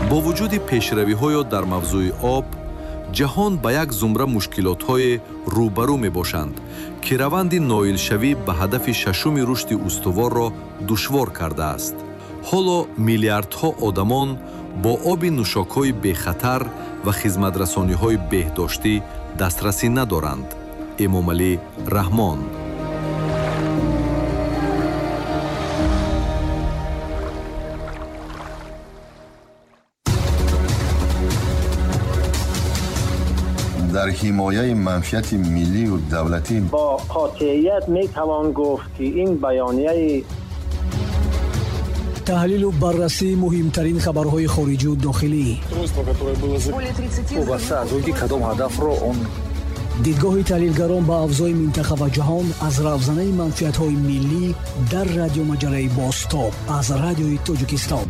бо вуҷуди пешравиҳоё дар мавзӯи об, ҷаҳон ба як зумра мушкилотҳое рӯбарӯ мебошанд, ки раванди ноилшавӣ ба ҳадафи шашуми рушди устуворро душвор кардааст. ҳоло миллиардҳо одамон бо оби нӯшокҳои бехатар ва хизматрасониҳои беҳдоштӣ дастрасӣ надоранд. эмомалӣ раҳмон. дар ҳимояи манфиати миллию давлатӣ бо қотъият метавон гуфт ки ин байонияи таҳлилу баррасии муҳимтарин хабарҳои хориҷию дохилӣ, дидгоҳи таҳлилгарон ба авзои минтақа ва ҷаҳон аз равзанаи манфиатҳои миллӣ дар радиомаҷалаи Бостоб аз радиои Тоҷикистон.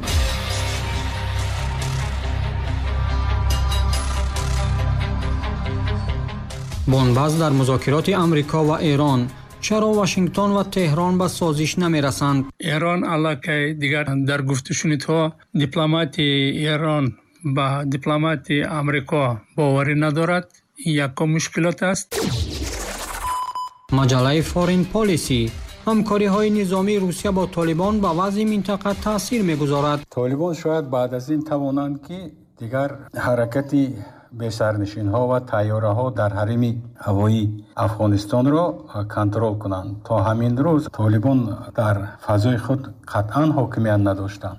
бонбаст дар музокироти амрико ва эрон. чаро Вашингтон ва Теҳрон ба созиш намерасанд? эрон аллакай дигар дар гуфтушунидҳо дипломати эрон ба дипломати амрико боварӣ надорад. якум мушкилот аст. маҷалаи Foreign Policy: ҳамкориҳои низомии Русия бо Толибон ба вазъи минтақа таъсир мегузорад. Толибон шояд баъд аз ин тавонанд ки дигар ҳаракати бесарнишинҳо ва тайёраҳо дар ҳарими ҳавои Афғонистонро контрол кунанд. то ҳамин рӯз Толибон дар фазои худ қатъан ҳокимият надоштанд.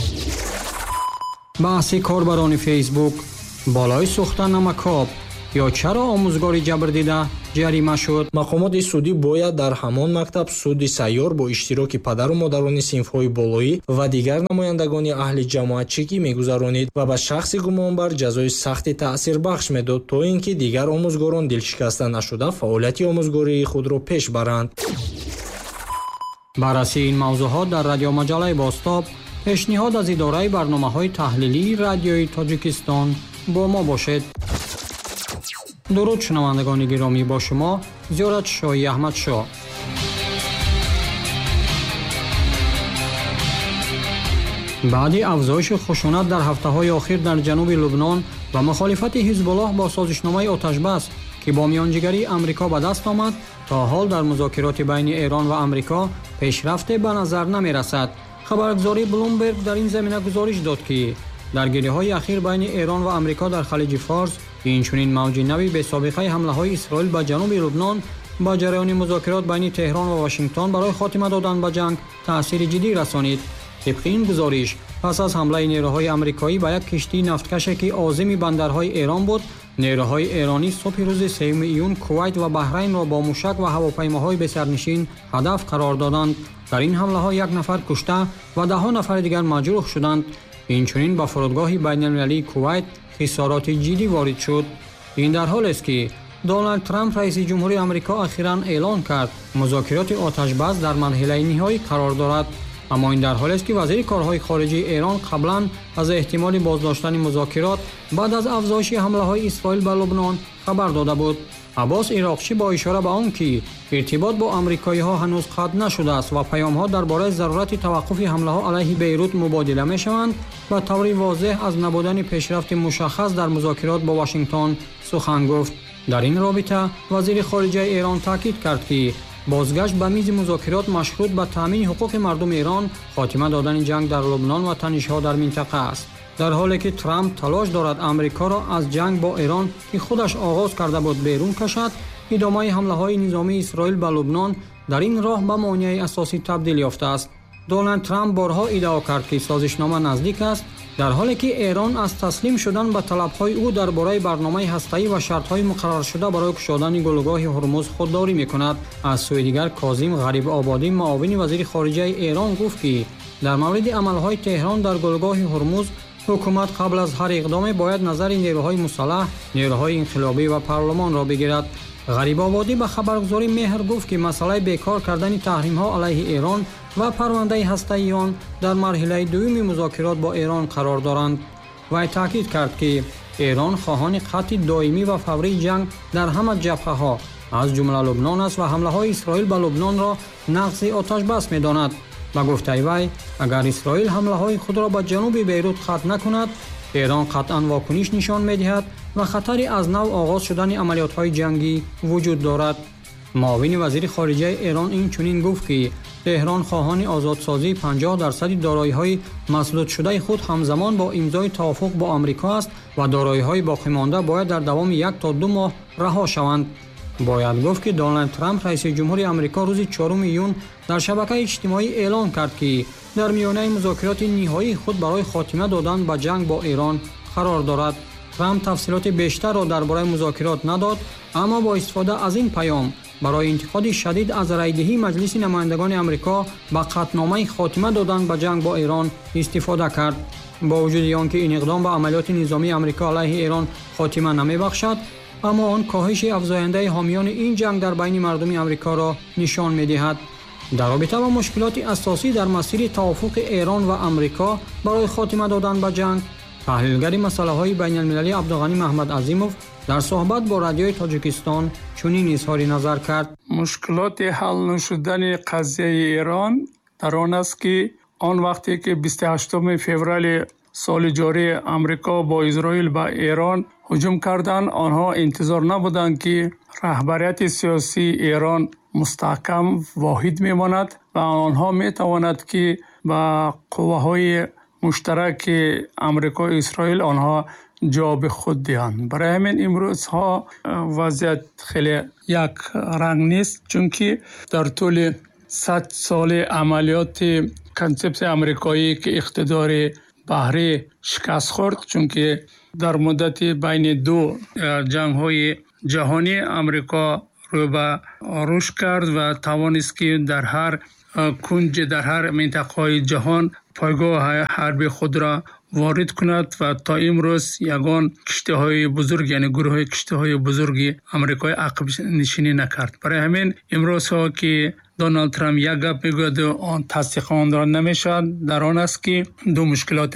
баҳси корбарони Facebook: болои сӯхта намакоб ё чаро омӯзгори ҷабрдида ҷарима шуд? мақомоти судӣ бояд дар ҳамон мактаб суди сайёр бо иштироки падару модарони синфҳои болоӣ ва дигар намояндагони аҳли ҷамоатчигӣ мегузаронид ва ба шахси гумонбар ҷазои сахти таъсирбахш медод, то ин ки дигар омӯзгорон дилшикаста нашуда фаъолияти омӯзгории худро пеш баранд. баррасии ин мавзӯъҳо дар радиомаҷалаи Бостоб. пешниҳод аз идораи барномаҳои таҳлилии радиои Тоҷикистон. бо мо бошед. дуруд шунавандагони гиромӣ, бо шумо Зиёратшоҳи Аҳмадшоҳ. баъди афзоиши хушунат дар ҳафтаҳои охир дар ҷануби Лубнон ва мухолифати Ҳизбуллоҳ бо созишномаи оташбас, ки бо миёнҷигарии Амрико ба даст омад, то ҳол дар музокироти байни Эрон ва Амрико пешрафте ба назар намерасад. хабаргузории Bloomberg дар ин замина гузориш дод, ки даргириҳои ахир байни Эрон ва Амрико дар халиҷи Форс, инчунин мавҷи нави бесобиқаи ҳамлаҳои Исроил ба ҷануби Лубнон ба ҷараёни музокирот байни Теҳрон ва Вашингтон барои хотима додан ба ҷанг таъсири ҷиддӣ расонид. طبق این گزارش پس از حمله نیروهای آمریکایی به یک کشتی نفتکش که عازم بندرهای ایران بود، نیروهای ایرانی صبح روز 3 ایون کویت و بحرین را با موشک و هواپیماهای بسرنشین هدف قرار دادند. در این حمله ها 1 نفر کشته و 10 نفر دیگر مجروح شدند. اینچنین به فرودگاه بین‌المللی کویت خسارات جدی وارد شد. این در حالی است که دونالد ترامپ رئیس جمهوری آمریکا اخیراً اعلان کرد مذاکرات آتش‌بس در مرحله نهایی قرار دارد. اما این در حالی است که وزیر کارهای خارجه ایران قبلا از احتمال بازداشتن مذاکرات بعد از افزایش حمله‌های اسرائیل به لبنان خبر داده بود. عباس عراقچی با اشاره به آن که ارتباط با آمریکایی‌ها هنوز قطع نشده است و پیام‌ها درباره ضرورت توقف حمله‌ها علیه بیروت مبادله می‌شوند و طوری واضح از نبودن پیشرفت مشخص در مذاکرات با واشنگتن سخن گفت. در این رابطه وزیر خارجه ایران تاکید کرد که بازگشت به میز مذاکرات مشروط به تامین حقوق مردم ایران، خاتمه دادن جنگ در لبنان و تنش‌ها در منطقه است. در حالی که ترامپ تلاش دارد آمریکا را از جنگ با ایران که خودش آغاز کرده بود بیرون کشد، ادامه حمله‌های نظامی اسرائیل به لبنان در این راه به مانع اساسی تبدیل یافته است. دونالد ترامپ بارها ادعا کرد که سازشنامه نزدیک است، در حالی که ایران از تسلیم شدن به طلب‌های او درباره برنامه هسته‌ای و شرط‌های مقرر شده برای گشودن گلوگاه هرمز خودداری می‌کند. از سوی دیگر کاظم غریب آبادی معاون وزیر خارجه ایران گفت که در مورد عمل‌های تهران در گلوگاه هرمز حکومت قبل از هر اقدامی باید نظر نیروهای مسلح، نیروهای انقلابی و پارلمان را بگیرد. غریب آبادی به خبرگزاری مهر گفت که مسئله بیکار کردن تحریم‌ها علیه ایران و پرونده هسته‌ای آن در مرحله دوم مذاکرات با ایران قرار دارند. و تاکید کرد که ایران خواهان قطع دائمی و فوری جنگ در همه جبهه‌ها از جمله لبنان است و حمله‌های اسرائیل به لبنان را نقض آتش‌بس می‌داند. با گفته وی اگر اسرائیل حمله های خود را به جنوب بیروت ختم نکند، ایران قطعاً واکنش نشان می‌دهد و خطری از نو آغاز شدن عملیات‌های جنگی وجود دارد. معاون وزیر خارجه ایران این چنین گفت که تهران خواهان آزادسازی 50% دارایی‌های مسدود شده خود همزمان با امضای توافق با آمریکا است و دارایی‌های باقی مانده باید در دوام 1 تا 2 ماه رها شوند. باید گفت که دونالد ترامپ رئیس جمهور آمریکا روز 4 ایون در شبکه اجتماعی اعلام کرد که در میانه مذاکرات نهایی خود برای خاتمه دادن به جنگ با ایران قرار دارد. ترامپ تفصیلات بیشتر را درباره مذاکرات نداد، اما با استفاده از این پیام برای انتقاد شدید از رأی‌دهی مجلس نمایندگان آمریکا به قطعنامه خاتمه دادن به جنگ با ایران استفاده کرد. با وجود آنکه این اقدام به عملیات نظامی آمریکا علیه ایران خاتمه نمی‌بخشد، اما آن کاهش افزاینده حامیان این جنگ در بین مردم آمریکا را نشان می‌دهد. در رابطه با مشکلات اساسی در مسیر توافق ایران و آمریکا برای خاتمه دادن به جنگ، تحلیلگر مسائل بین المللی عبدالغنی محمد عظیموف در صحبت با رادیوی تاجیکستان چنین اظهار نظر کرد: مشکلات حل نشدن قضیه ایران در آن است که آن وقتی که 28 فوریه سال جاری آمریکا با اسرائیل به ایران هجوم کردند، آنها انتظار نبودند که رهبریت سیاسی ایران مستحکم واحد میماند و آنها میتواند که با قوه‌های مشترک آمریکا و اسرائیل آنها جا به خود دهند. برای همین امروز ها وضعیت خیلی یک رنگ نیست، چون که در طول 100 سال عملیات کنسپت آمریکایی که اقتدار بحری شکست خورد، چون که در مدت بین دو جنگ های جهانی آمریکا رو به رشد کرد و توانست که در هر کنج در هر منطقه های جهان پایگاه حربی خود را وارد کند و تا امروز یگان کشتی های بزرگ، یعنی گروه های کشتی های بزرگی آمریکای عقب نشینی نکرد. برای همین امروز ها که دونالد ترامپ یک گپ میگوید آن تصدیق آن را نمیشد، در آن است که دو مشکلات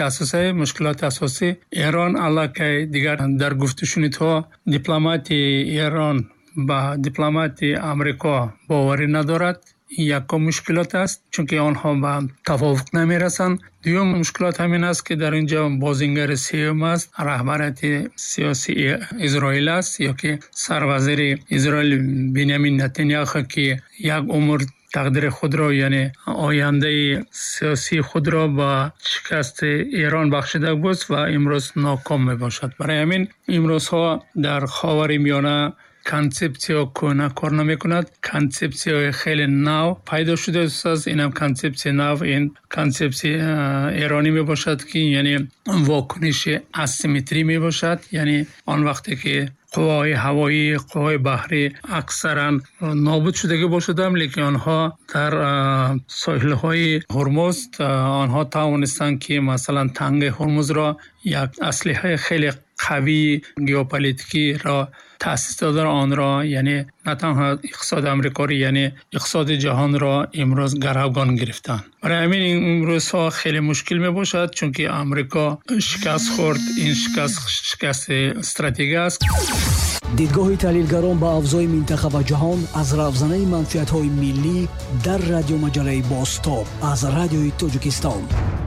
اساسی ایران علاقه دیگر در گفتشونی‌ها دیپلمات ایران با دیپلمات آمریکا باوری ندارد. یک مشکلات است، چون که آنها به توافق نمیرسند. دوم مشکلات همین است که در اینجا بازیگر سوم است، رهبریت سیاسی اسرائیل است، یا که سروزیر اسرائیل بنیامین نتانیاهو که یک عمر تقدیر خود را، یعنی آینده سیاسی خود را با شکست ایران بخشیده بود و امروز ناکام می باشد. برای همین امروز ها در خاورمیانه کنسپسیا کهنه کار نمی کند. کنسپسیا خیلی نو پیدا شده است. این هم کنسپسی نو، این کنسپسی ایرانی می باشد که یعنی واکنش اسیمتری می باشد، یعنی آن وقتی که قوای هوایی، قوای بحری اکثرا نابود شدگی باشدم، لیکن آنها در ساحل های هرمز آنها توانستند که مثلا تنگ هرمز را یک اسلحه خیلی قوی ژئوپلیتیکی را تأسیس دادن آن را، یعنی نه تنها اقتصاد آمریکا، یعنی اقتصاد جهان را امروز گروگان گرفتند. برای همین امروز ها خیلی مشکل می باشد، چون که آمریکا شکست خورد. این شکست استراتژیک است. دیدگاه تحلیلگران با افزای منطقه و جهان از رافزنه منفعت‌های ملی در رادیو مجله باستاب از رادیوی تاجیکستان.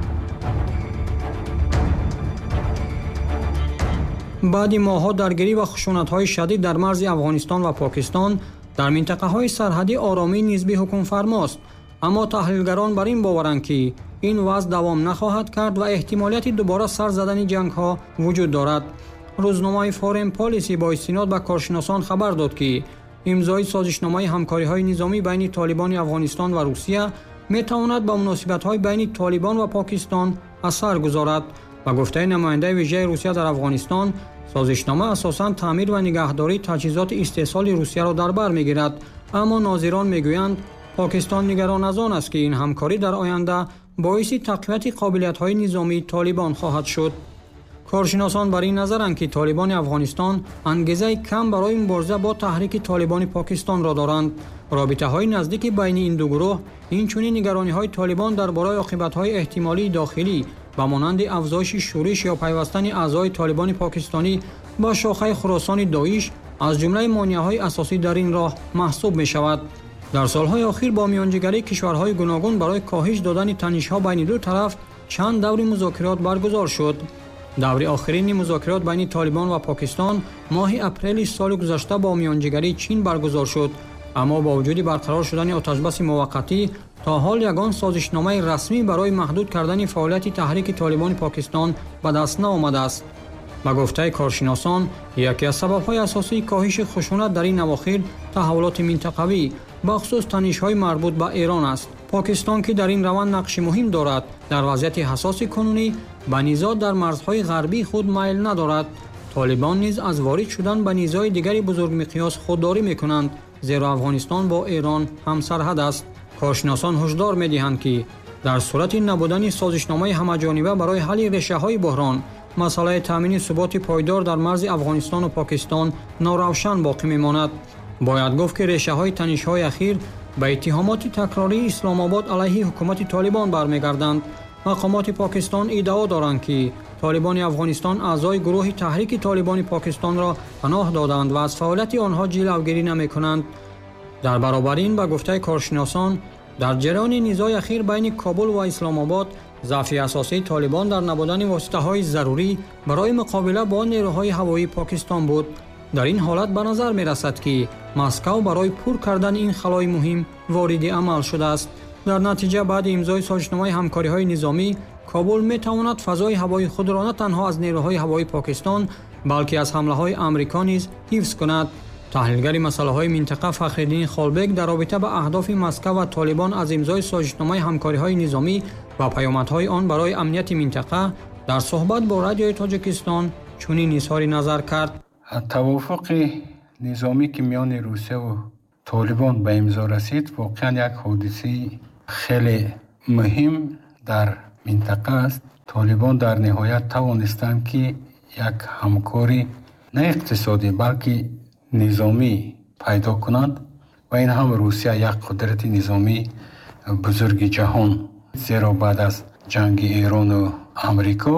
بعد ماه‌ها درگیری و خشونت‌های شدید در مرز افغانستان و پاکستان در منطقه‌های سرحدی آرامی نسبی حکم فرماست، اما تحلیلگران بر این باورند که این وضع دوام نخواهد کرد و احتمالیت دوباره سر زدن جنگ‌ها وجود دارد. روزنامه فورن پالیسی با استناد به کارشناسان خبر داد که امضای سازشنامه همکاری‌های نظامی بین طالبان افغانستان و روسیه می‌تواند به مناسبت‌های بین طالبان و پاکستان اثر گذارد. با گفته نماینده ویژه روسیه در افغانستان، سازشنامه اساساً تعمیر و نگهداری تجهیزات استحصال روسیه را در بر می‌گیرد، اما ناظران می‌گویند پاکستان نگران از آن است که این همکاری در آینده باعث تقویت قابلیت‌های نظامی طالبان خواهد شد. کارشناسان بر این نظرند که طالبان افغانستان انگیزه کم برای مبارزه با تحریک طالبان پاکستان را دارند. رابطه‌های نزدیک بین این دو گروه اینچنین نگرانی‌های طالبان درباره عاقبت‌های احتمالی داخلی و مانند افزایش شورش یا پیوستن اعضای طالبان پاکستانی با شاخه خراسان داعش از جمله مانع‌های اساسی در این راه محسوب می‌شود. дар солҳои охир бо миёнҷигарии кишварҳои гуногун барои коҳиш додани танишҳо байни ду тараф чанд даври музокирот баргузор шуд. даври охирини музокирот байни Толибон ва Покистон моҳи апрели соли гузашта бо миёнҷигарии Чин баргузор шуд, аммо бо вуҷуди барқарор шудани оташбаси муваққатӣ то ҳол ягон созишномаи расмӣ барои маҳдуд кардани фаъолияти таҳрики Толибони Покистон ба даст наомадааст. ба гуфтаи коршиносон, яке аз сабабҳои асосии коҳиши хушунат дар ин авохир таҳаввулоти минтақавӣ, бахусус танишҳои марбут ба Эрон аст. Покистон, ки дар ин раванд нақши муҳим дорад, дар вазъияти ҳасоси кунунӣ ба низоъ дар марзҳои ғарбии худ майл надорад. Толибон низ аз ворид шудан ба низои дигари бузургмиқёс худдорӣ мекунанд, зеро Афғонистон бо Эрон ҳамсарҳад аст. коршиносон ҳушдор медиҳанд, ки дар сурати набудани созишномаи ҳамаҷониба барои ҳалли решаҳои буҳрон, масъалаи таъмини суботи пойдор дар марзи Афғонистону Покистон норавшан боқӣ мемонад. бояд гуфт, ки решаҳои танишҳои ахир ба иттиҳомоти такрории Исломобод алайҳи ҳукумати Толибон бармегарданд. мақомоти Покистон иддао доранд, ки Толибони Афғонистон аъзои гурӯҳи таҳрики Толибони Покистонро паноҳ доданд ва аз фаъолияти онҳо ҷилавгирӣ намекунанд. дар баробар ин, ба гуфтаи коршиносон, дар ҷараёни низои ахир байни Кобул ва Исломобод, заъфи асосии Толибон дар набудани воситаҳои зарурӣ барои муқобила бо нерӯҳои ҳавоии Покистон буд. дар ин ҳолат ба назар мерасад, ки Москав барои пур кардани ин халои муҳим вориди амал шудааст. дар натиҷа, баъди имзои созишномаи ҳамкориҳои низомӣ, Кобул метавонад фазои ҳавои худро на танҳо аз нерӯҳои ҳавоии Покистон, балки аз ҳамлаҳои амрико низ ҳифз кунад. таҳлилгари масъалаҳои минтақа Фахриддин Холбек дар робита ба аҳдофи Москав ва Толибон аз имзои созишномаи ҳамкориҳои низомӣ ва паёмадҳои он барои амнияти минтақа дар суҳбат бо радиои Тоҷикистон чунин изҳори назар кард. тавофуқи низомӣ ки миёни Русияву Толибон ба имзо расид, воқеан як ҳодисаи хеле муҳим дар минтақа аст. Толибон дар ниҳоят тавонистанд, ки як ҳамкори на иқтисодӣ, балки низомӣ пайдо кунанд ва ин ҳам Русия як қудрати низомӣ бузурги ҷаҳон. зеро баъд аз ҷанги Эрону Амрико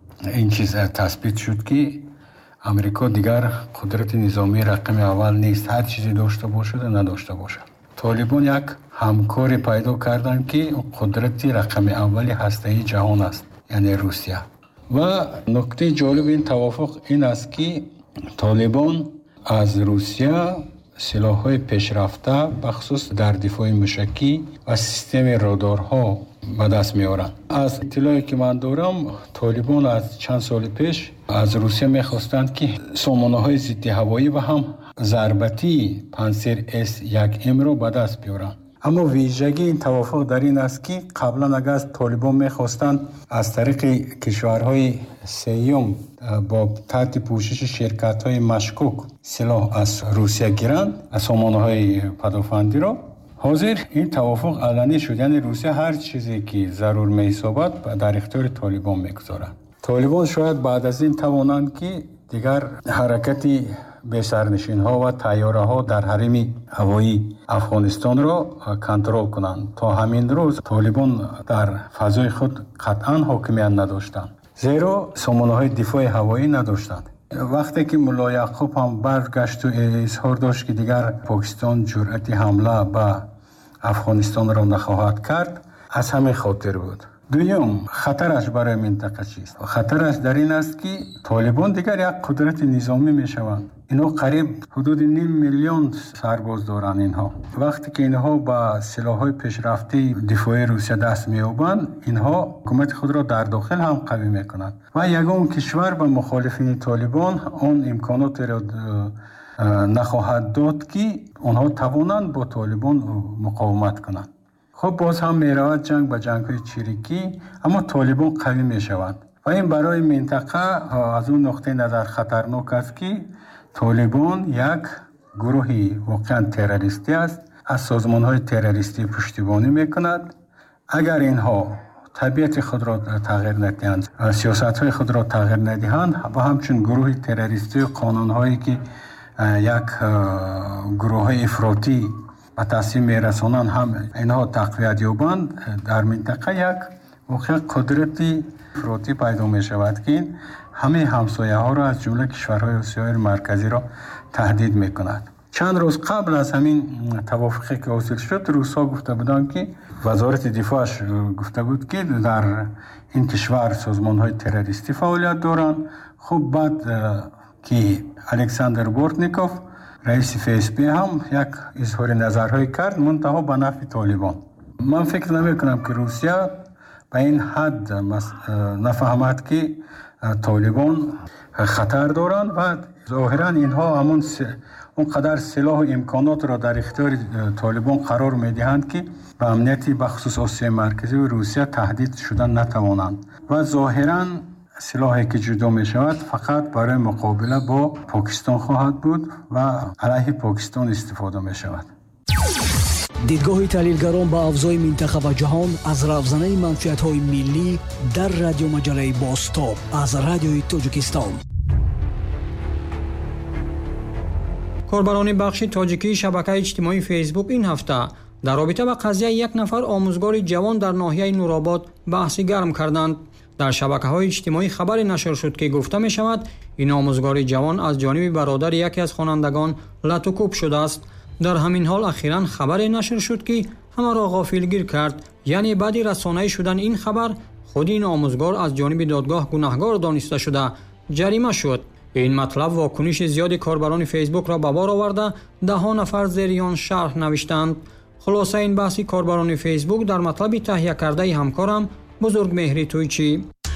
ин чиз таъсбит шуд, ки Амрико дигар қудрати низомии рақами аввал нест, ҳар чизе дошта бошад ва надошта бошад. Толибон як ҳамкоре пайдо карданд, ки қудрати рақами аввали ҳастаи ҷаҳон аст, яъне Русия. ва нуктаи ҷолиби ин тавофуқ ин аст, ки Толибон аз Русия силоҳҳои пешрафта бахусус дар дифои мушакӣ ва системи радорҳо ба даст меоранд. аз иттилоe ки ман дорам, Толибон аз чанд соли пеш аз Русия мехостанд, ки сомонаҳои зидди ҳавоӣ ва ҳам зарбатии Пансер С-1М-ро ба даст биёранд. аммо виҷагии ин тавофуқ дар ин аст, ки қаблан агар Толибон мехостанд аз тариқи кишварҳои сеюм бо таҳти пӯшиши ширкатҳои машкук силоҳ аз Русия гиранд, аз сомонаҳои падофандиро, ҳозир ин тавофуқ аланӣ шуд, яъне Русия ҳар чизе ки зарур меҳисобад дар ихтиёри Толибон мегузорад. Толибон шояд баъд аз ин тавонанд, ки дигар ҳаракати бесарнишинҳо ва тайёраҳо дар ҳарими ҳавоии Афғонистонро контрол кунанд. то ҳамин рӯз Толибон дар фазои худ қатъан ҳокимият надоштанд, зеро сомонаҳои дифои ҳавоӣ надоштанд. вақте ки Мулло Яъқуб ҳам баргашту изҳор дошт, ки дигар Покистон ҷуръати ҳамла ба Афғонистонро нахоҳад кард, аз ҳамин хотир буд. дуюм, хатараш барои минтақа чист? хатараш дар ин аст, ки Толибон дигар як қудрати низомӣ мешаванд. инҳо қариб ҳудуди 5 миллион сарбоз доранд. инҳо вақте ки инҳо ба силоҳҳои пешрафтаи дифоии Русия даст меёбанд, инҳо ҳукумати худро дар дохил ҳам қавӣ мекунанд ва ягон кишвар ба мухолифини Толибон он имконотеро нахоҳад дод, ки онҳо тавонанд бо Толибон муқовимат кунанд. хуб, боз ҳам меравад ҷанг ба ҷангҳои чирикӣ, аммо Толибон қавӣ мешаванд ва ин барои минтақа аз он нуқтаи назар хатарнок аст, ки Толибон як гурӯҳи воқеан террористӣ аст, аз созмонҳои террористӣ пуштибонӣ мекунад. агар инҳо табиати худро тағйир надиҳанд, сиёсатҳои худро тағйир надиҳанд ва ҳамчун гурӯҳи террористӣ қонунҳое ки як гурӯҳҳои ифротӣ ба таъсир мерасонанд, ҳам инҳо тақвият ёбанд, дар минтақа як воқеан қудрати ифротӣ пайдо мешавад, ки ин ҳамаи ҳамсояҳоро аз ҷумла кишварҳои Осиёи марказиро таҳдид мекунад. чанд рӯз қабл аз ҳамин тавофуқе ки ҳосил шуд, русҳо гуфта буданд ки вазорати дифоъаш гуфта буд ки дар ин кишвар созмонҳои террористӣ фаъолият доранд. хуб баъд ки Александр Бортников раиси ФСБ ҳам як изҳори назарҳое кард, мунтаҳо ба нафъи Толибон. ман фикр намекунам ки Русия ба ин ҳад нафаҳмад ки Толибон хатар доранд ва зоҳиран инҳо ҳамон он қадар силоҳу имконотро дар ихтиёри Толибон қарор медиҳанд ки ба амнияти бахусус Осияи марказиву Русия таҳдид шуда натавонанд ва зоҳиран силоҳе ки ҷудо мешавад фақат барои муқобила бо Покистон хоҳад буд ва алайҳи Покистон истифода мешавад. дидгоҳи таҳлилгарон ба авзои минтақа ва ҷаҳон аз равзанаи манфиатҳои миллӣ дар радиомаҷалаи Бостоб аз радиои Тоҷикистон. корбарони бахши тоҷикии шабакаи иҷтимоии фейсбук ин ҳафта дар робита ба қазияи як нафар омӯзгори ҷавон дар ноҳияи Нуробод баҳси гарм карданд. дар шабакаҳои иҷтимоӣ хабаре нашр шуд ки гуфта мешавад ин омӯзгори ҷавон аз ҷониби бародари яке аз хонандагон латукуб шудааст. дар ҳамин ҳол ахиран хабаре нашр шуд ки ҳамаро ғофилгир кард, яъне баъди расонаӣ шудан ин хабар худи ин омӯзгор аз ҷониби додгоҳ гунаҳгор дониста шуда ҷарима шуд. ин матлаб вокуниши зиёди корбарони фейсбукро ба бор оварда даҳҳо нафар зери он шарҳ навиштанд. хулоса ин баҳси корбарони фейсбук дар матлаби таҳия кардаи ҳамкорам Бузургмеҳри Туйчӣ.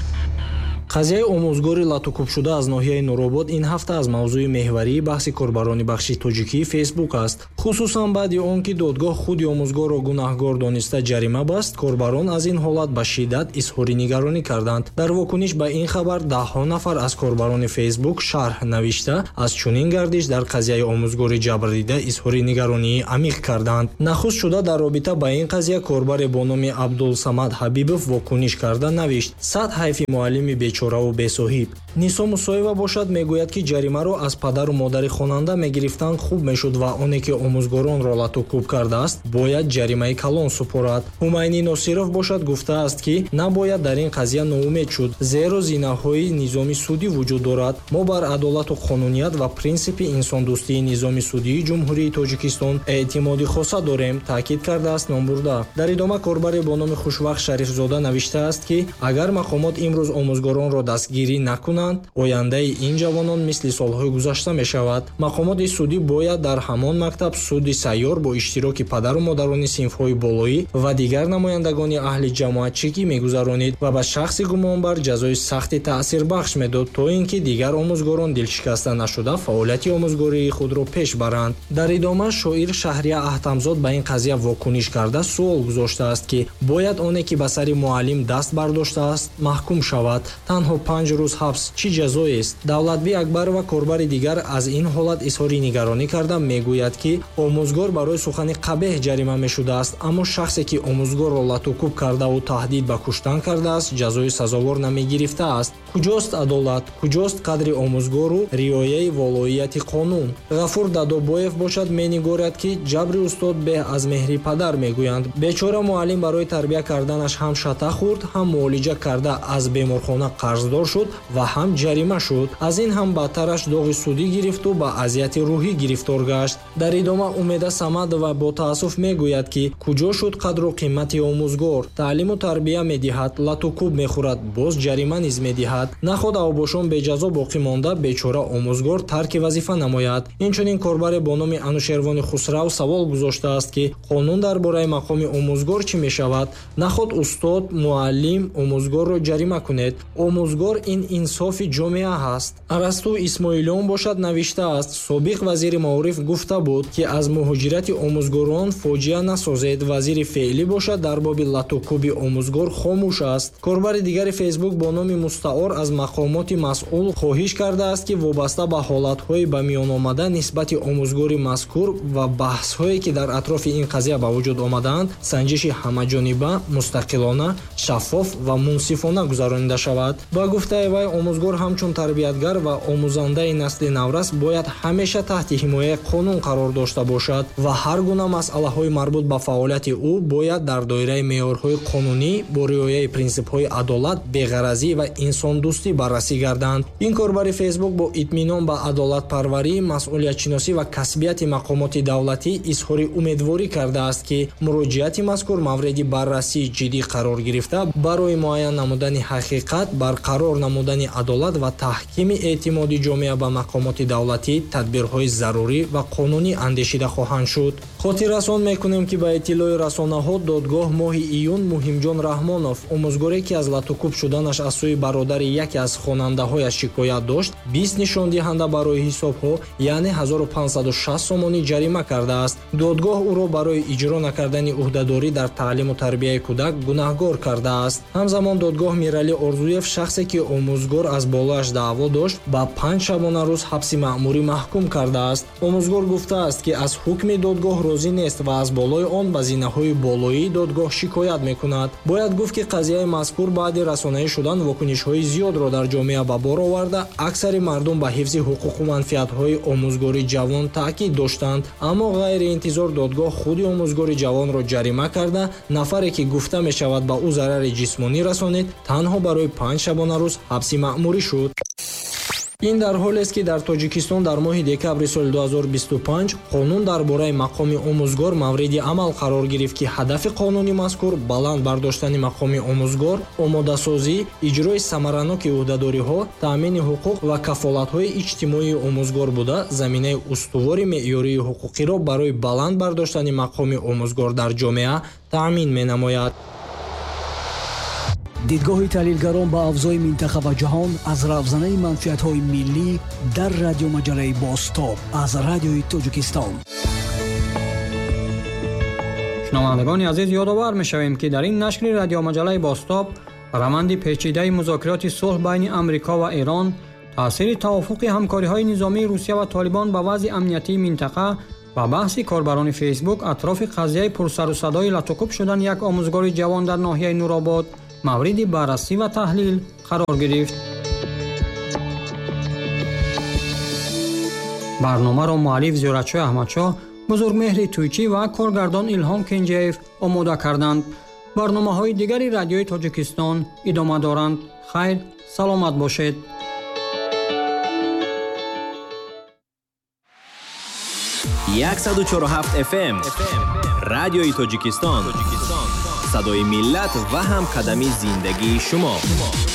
қазияи омӯзгори латукубшуда аз ноҳияи Нуробод ин ҳафта аз мавзӯи меҳварии баҳси корбарони бахши тоҷикии фейсбук аст. хусусан баъди он ки додгоҳ худи омӯзгорро гунаҳгор дониста ҷарима баст, корбарон аз ин ҳолат ба шиддат изҳори нигаронӣ карданд. дар вокуниш ба ин хабар даҳҳо нафар аз корбарони фейсбук шарҳ навишта аз чунин гардиш дар қазияи омӯзгори ҷабрдида изҳори нигаронии амиқ карданд. нахуст шуда дар робита ба ин қазия корбаре бо номи Абдулсамад Ҳабибов вокуниш карда навишт: сад ҳайфи муаллими бечораву бесоҳиб. Нисо Мусоева бошад мегӯяд ки ҷаримаро аз падару модари хонанда мегирифтан хуб мешуд ва оне ки омӯзгоронро латукуб кардааст бояд ҷаримаи калон супорад. Ҳумайни Носиров бошад гуфтааст ки набояд дар ин қазия ноумед шуд, зеро зинаҳои низоми судӣ вуҷуд дорад. мо бар адолату қонуният ва принсипи инсондӯстии низоми судии ҷумҳурии Тоҷикистон эътимоди хоса дорем, таъкид кардааст номбурда. дар идома корбаре бо номи Хушвақт Шарифзода навиштааст ки агар мақомот имрӯз омӯзгоронро дастгирӣ накунанд, ояндаи ин ҷавонон мисли солҳои гузашта мешавад. мақомоти судӣ бояд дар ҳамон мактаб суди сайёр бо иштироки падару модарони синфҳои болоӣ ва дигар намояндагони аҳли ҷамоатчигӣ мегузаронид ва ба шахси гумонбар ҷазои сахти таъсирбахш медод, то ин ки дигар омӯзгорон дилшикаста нашуда фаъолияти омӯзгории худро пеш баранд. дар идома шоир Шаҳрия Аҳтамзод ба ин қазия вокуниш карда суол гузоштааст ки бояд оне ки ба сари муаллим даст бардоштааст маҳкум шавад. танҳо 5 рӯз ҳабс чӣ ҷазоест? Давлатбек Акбарова корбари дигар аз ин ҳолат изҳори нигаронӣ карда мегӯяд ки омӯзгор барои сухани қабеҳ ҷарима мешудааст, аммо шахсе ки омӯзгорро латукуб кардаву таҳдид ба куштан кардааст ҷазои сазовор намегирифтааст. куҷост адолат? куҷост қадри омӯзгору риояи волоияти қонун? Ғафур Дадобоев бошад менигорад ки ҷабри устод беҳ аз меҳри падар мегӯянд. бечора муаллим барои тарбия карданаш ҳам шата хӯрд, ҳам муолиҷа карда аз беморхона қарздор шуд ва ҳам ҷарима шуд. аз ин ҳам бадтараш доғи судӣ гирифту ба азияти рӯҳӣ гирифтор гашт. дар идома Умеда Самадова бо таассуф мегӯяд ки куҷо шуд қадру қимати омӯзгор? таълиму тарбия медиҳад, латукуб мехӯрад, боз ҷарима низ медиҳад. наход авбошон беҷазо боқӣ монда, бечора омӯзгор тарки вазифа намояд. инчунин корбаре бо номи Анушервони Хусрав савол гузоштааст ки қонун дар бораи мақоми омӯзгор чӣ мешавад? наход устод, муаллим омӯзгорро ҷарима кунед. омӯзгор ин инсофи ҷомеа ҳаст. Арасту Исмоилиён бошад навиштааст: собиқ вазири маориф гуфта буд ки аз муҳоҷирати омӯзгорон фоҷиа насозед. вазири феълӣ бошад дар боби латукуби омӯзгор хомӯш аст. корбари дигари фейсбук бо номи Мустаор аз мақомоти масъул хоҳиш кардааст ки вобаста ба ҳолатҳои ба миёномада нисбати омӯзгори мазкур ва баҳсҳое ки дар атрофи ин қазия ба вуҷуд омадаанд санҷиши ҳамаҷониба, мустақилона, шаффоф ва мунсифона гузаронида шавад. ба гуфтаи вай омӯзгор ҳамчун тарбиятгар ва омӯзандаи насли наврас бояд ҳамеша таҳти ҳимояи қонун қарор дошта ёфта бошад ва ҳар гуна масъалаҳои марбут ба фаъолияти ӯ бояд дар доираи меъёрҳои қонунӣ бо риояи принсипҳои адолат, беғаразӣ ва инсондӯстӣ баррасӣ гарданд. Ин корбари Facebook бо итминон ба адолатпарварӣ, масъулиятшиносӣ ва касбияти мақомоти давлатӣ изҳори умедворӣ кардааст, ки муроҷиати мазкур мавриди баррасии ҷиддӣ қарор гирифта барои муайян намудани ҳақиқат, барқарор намудани адолат ва таҳкими эътимоди ҷомеа ба мақомоти давлатӣ тадбирҳои зарурӣ ва қонунӣ андешида хоҳанд шуд. хотиррасон мекунем, ки ба иттилои расонаҳо додгоҳ моҳи июн Муҳимҷон Раҳмонов, омӯзгоре ки аз латукуб шуданаш аз сӯи бародари яке аз хонандаҳояш шикоят дошт, 20 нишондиҳанда барои ҳисобҳо, яъне 1560 сомонӣ ҷарима кардааст. додгоҳ ӯро барои иҷро накардани уҳдадорӣ дар таълиму тарбияи кӯдак гунаҳгор кардааст. ҳамзамон додгоҳ Миралӣ Орзуев, шахсе ки омӯзгор аз болояш даъво дошт, ба 5 шабона рӯз ҳабси маъмурӣ маҳкум кардааст. омӯзгор гуфтааст, ки аз ҳукми додгоҳ розӣ нест ва аз болои он ба зинаҳои болоии додгоҳ шикоят мекунад. бояд гуфт, ки қазияи мазкур баъди расонаӣ шудан вокунишҳои зиёдро дар ҷомеа ба бор оварда, аксари мардум ба ҳифзи ҳуқуқу манфиатҳои омӯзгори ҷавон таъкид доштанд. аммо ғайриинтизор додгоҳ худи омӯзгори ҷавонро ҷарима карда, нафаре ки гуфта мешавад ба ӯ зарари ҷисмонӣ расонид, танҳо барои 5 шабона рӯз ҳабси маъмурӣ шуд. ин дар ҳолест, ки дар Тоҷикистон дар моҳи декабри соли 2025 қонун дар бораи мақоми омӯзгор мавриди амал қарор гирифт, ки ҳадафи қонуни мазкур баланд бардоштани мақоми омӯзгор, омодасозӣ, иҷрои самараноки уҳдадориҳо, таъмини ҳуқуқ ва кафолатҳои иҷтимоии омӯзгор буда, заминаи устувори меъёрии ҳуқуқиро барои баланд бардоштани мақоми омӯзгор дар ҷомеа таъмин менамояд. дидгоҳи таҳлилгарон ба авзои минтақа ва ҷаҳон аз равзанаи манфиатҳои миллӣ дар радиомаҷалаи Бостоб аз радиои Тоҷикистон. шунавандагони азиз, ёдовар мешавем, ки дар ин нашри радиомаҷалаи Бостоб раванди печидаи музокироти сулҳ байни Амрико ва Эрон, таъсири тавофуқи ҳамкориҳои низомии Русия ва Толибон ба вазъи амниятии минтақа ва баҳси корбарони Facebook атрофи қазияи пурсару садои латукуб шудани як омӯзгори ҷавон дар ноҳияи Нуробод мавриди баррасӣ ва таҳлил қарор гирифт. барномаро муаллиф Зиёратшоҳ Аҳмадшоҳ, бузургмеҳри Тӯйчӣ ва коргардон Илҳом Кенҷиев омода карданд. барномаҳои дигари радиои Тоҷикистон идома доранд. хайр, саломат бошед. 104.7 FM радиои Тоҷикистон. садои миллат ва ҳамкадами зиндагии шумо.